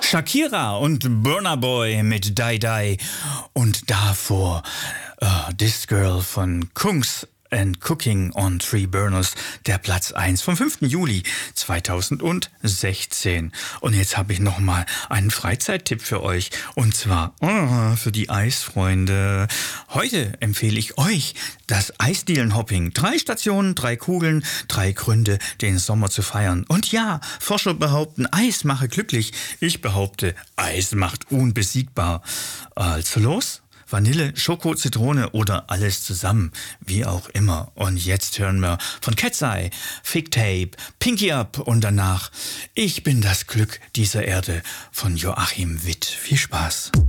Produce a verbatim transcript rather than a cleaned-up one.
Shakira und Burna Boy mit Die Die und davor uh, This Girl von Kungs and Cooking on Three Burners, der Platz eins vom fünften Juli zweitausendsechzehn. Und jetzt habe ich nochmal einen Freizeittipp für euch, und zwar oh, für die Eisfreunde. Heute empfehle ich euch das Eisdielenhopping. Drei Stationen, drei Kugeln, drei Gründe, den Sommer zu feiern. Und ja, Forscher behaupten, Eis mache glücklich. Ich behaupte, Eis macht unbesiegbar. Also los! Vanille, Schoko, Zitrone oder alles zusammen, wie auch immer. Und jetzt hören wir von Cat's Eye, Fig Tape, Pinky Up und danach Ich bin das Glück dieser Erde von Joachim Witt. Viel Spaß.